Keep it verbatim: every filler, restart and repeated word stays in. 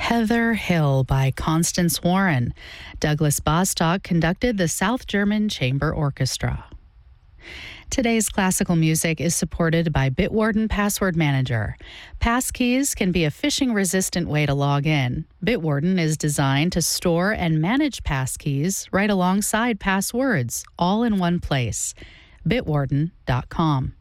Heather Hill by Constance Warren. Douglas Bostock conducted the South German Chamber Orchestra. Today's classical music is supported by Bitwarden Password Manager. Passkeys can be a phishing-resistant way to log in. Bitwarden is designed to store and manage passkeys right alongside passwords, all in one place. bitwarden dot com.